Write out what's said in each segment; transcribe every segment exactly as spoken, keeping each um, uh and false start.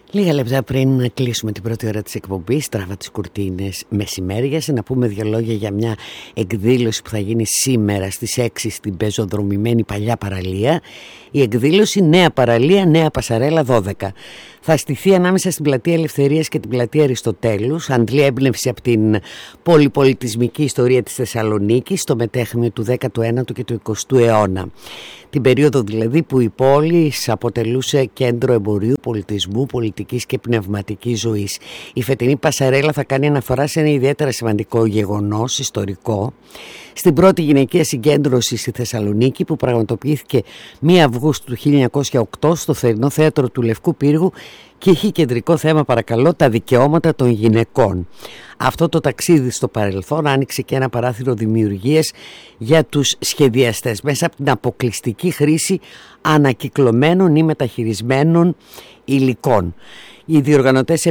Λίγα λεπτά πριν κλείσουμε την πρώτη ώρα της εκπομπής, τράβα τις κουρτίνες μεσημέριας, να πούμε δύο λόγια για μια εκδήλωση που θα γίνει σήμερα στις έξι στην πεζοδρομημένη παλιά παραλία. Η εκδήλωση Νέα Παραλία, Νέα Πασαρέλα δώδεκα. Θα στηθεί ανάμεσα στην Πλατεία Ελευθερίας και την Πλατεία Αριστοτέλους. Αντλεί έμπνευση από την πολυπολιτισμική ιστορία της Θεσσαλονίκης, το μετέχμιο του δέκατου ένατου και του εικοστού αιώνα. Την περίοδο δηλαδή που η πόλη αποτελούσε κέντρο εμπορίου, πολιτισμού, πολιτικής και πνευματικής ζωής. Η φετινή Πασαρέλα θα κάνει αναφορά σε ένα ιδιαίτερα σημαντικό γεγονός ιστορικό, στην πρώτη γυναικεία συγκέντρωση στη Θεσσαλονίκη που πραγματοποιήθηκε πρώτη Αυγούστου του χίλια εννιακόσια οκτώ στο θερινό θέατρο του Λευκού Πύργου και έχει κεντρικό θέμα, παρακαλώ, τα δικαιώματα των γυναικών. Αυτό το ταξίδι στο παρελθόν άνοιξε και ένα παράθυρο δημιουργίας για τους σχεδιαστές μέσα από την αποκλειστική χρήση ανακυκλωμένων ή μεταχειρισμένων υλικών. Οι διοργανωτές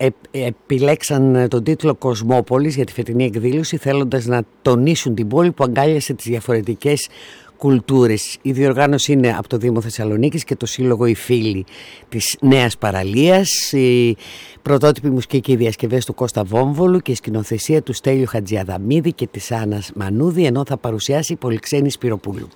επιλέξαν τον τίτλο «Κοσμόπολης» για τη φετινή εκδήλωση, θέλοντας να τονίσουν την πόλη που αγκάλιασε τις διαφορετικές κουλτούρες. Η διοργάνωση είναι από το Δήμο Θεσσαλονίκης και το Σύλλογο Οι Φίλοι της Νέας Παραλίας. Η πρωτότυπη μουσική και οι διασκευές του Κώστα Βόμβολου και η σκηνοθεσία του Στέλιου Χατζιαδαμίδη και της Άννας Μανούδη, ενώ θα παρουσιάσει η Πολυξένη Σπυροπούλου.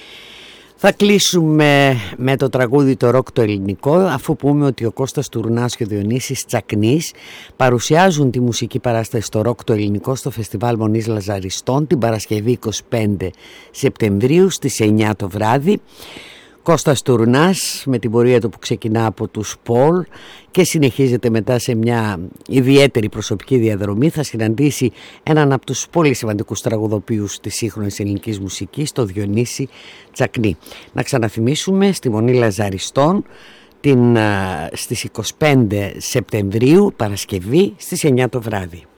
Θα κλείσουμε με το τραγούδι το ροκ το ελληνικό, αφού πούμε ότι ο Κώστας Τουρνάς και ο Διονύσης Τσακνής παρουσιάζουν τη μουσική παράσταση στο ροκ το ελληνικό στο Φεστιβάλ Μονής Λαζαριστών την Παρασκευή εικοστή πέμπτη Σεπτεμβρίου στις εννιά το βράδυ. Κώστας Τουρνάς με την πορεία του που ξεκινά από τους Πολ και συνεχίζεται μετά σε μια ιδιαίτερη προσωπική διαδρομή, θα συναντήσει έναν από τους πολύ σημαντικούς τραγουδοποιούς της σύγχρονης ελληνικής μουσικής, τον Διονύση Τσακνή. Να ξαναθυμίσουμε, στη Μονή Λαζαριστών την, στις εικοστή πέμπτη Σεπτεμβρίου, Παρασκευή, στις εννιά το βράδυ.